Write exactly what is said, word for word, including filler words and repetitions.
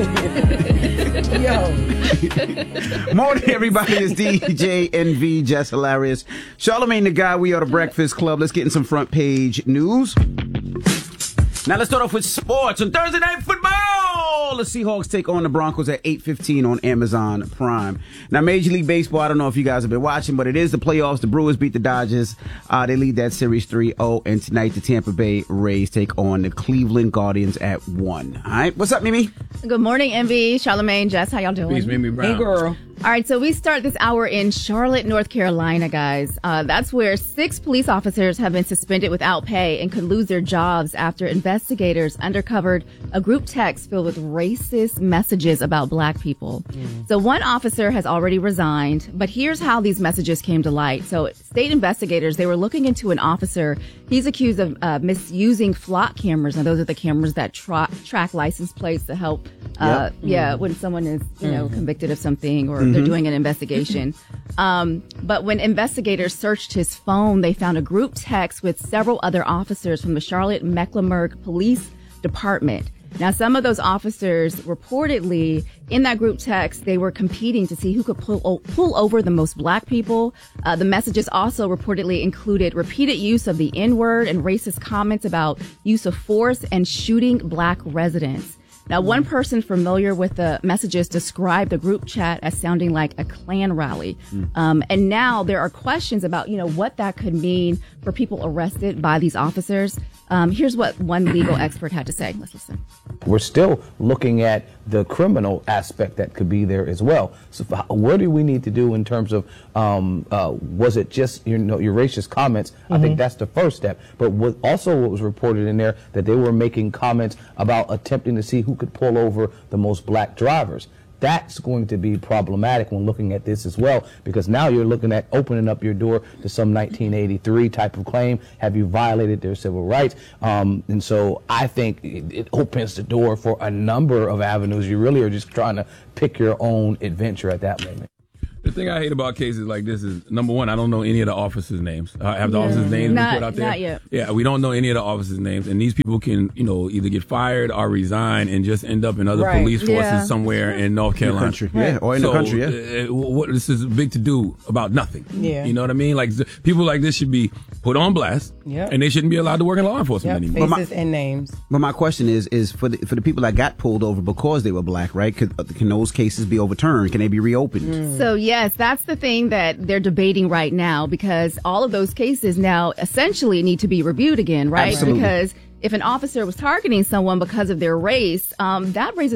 Yo. Morning, everybody. It's D J N V, Just Hilarious. Charlamagne the Guy. We are the Breakfast Club. Let's get in some front page news. Now let's start off with sports. On Thursday Night Football, the Seahawks take on the Broncos at eight fifteen on Amazon Prime. Now, Major League Baseball, I don't know if you guys have been watching, but it is the playoffs. The Brewers beat the Dodgers. Uh, they lead that series three oh. And tonight, the Tampa Bay Rays take on the Cleveland Guardians at one. All right. What's up, Mimi? Good morning, M V, Charlamagne, Jess. How y'all doing? Peace, Mimi Brown. Hey, girl. All right, so we start this hour in Charlotte, North Carolina, guys. Uh, that's where six police officers have been suspended without pay and could lose their jobs after investigators uncovered a group text filled with racist messages about black people. Mm. So one officer has already resigned, but here's how these messages came to light. So state investigators, they were looking into an officer. He's accused of uh, misusing flock cameras, and those are the cameras that tra- track license plates to help, uh, yep. yeah, mm. when someone is, you know, mm. convicted of something or mm-hmm. they're doing an investigation. Um, but when investigators searched his phone, they found a group text with several other officers from the Charlotte Mecklenburg Police Department. Now, some of those officers reportedly in that group text, they were competing to see who could pull, pull over the most black people. Uh, the messages also reportedly included repeated use of the N-word and racist comments about use of force and shooting black residents. Now, one person familiar with the messages described the group chat as sounding like a Klan rally. Mm. Um, and now there are questions about, you know, what that could mean for people arrested by these officers. Um, here's what one legal expert had to say. Let's listen. We're still looking at the criminal aspect that could be there as well. So what do we need to do in terms of, um, uh, was it just, you know, your racist comments? Mm-hmm. I think that's the first step. But what, also what was reported in there, that they were making comments about attempting to see who could pull over the most black drivers. That's going to be problematic when looking at this as well, because now you're looking at opening up your door to some nineteen eighty-three type of claim. Have you violated their civil rights? Um, and so I think it, it opens the door for a number of avenues. You really are just trying to pick your own adventure at that moment. The thing I hate about cases like this is, number one, I don't know any of the officers' names. Uh, have the yeah. officers' names not, been put out there? Not yet. Yeah, we don't know any of the officers' names. And these people can, you know, either get fired or resign and just end up in other right. police forces yeah. somewhere in North Carolina. In the country, yeah, or in so, the country, yeah. Uh, what, this is big to do about nothing. Yeah. You know what I mean? Like, people like this should be put on blast, yep. and they shouldn't be allowed to work in law enforcement yep. anymore. Faces my, and names. But my question is, is for the, for the people that got pulled over because they were black, right? Could, can those cases be overturned? Can they be reopened? Mm. So, yes, that's the thing that they're debating right now, because all of those cases now essentially need to be reviewed again, right? Absolutely. Because if an officer was targeting someone because of their race, um, that raises